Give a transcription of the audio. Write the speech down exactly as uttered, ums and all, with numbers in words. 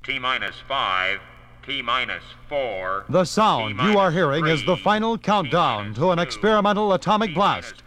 T minus five, T minus four. The sound you are hearing is the final countdown to an experimental atomic blast.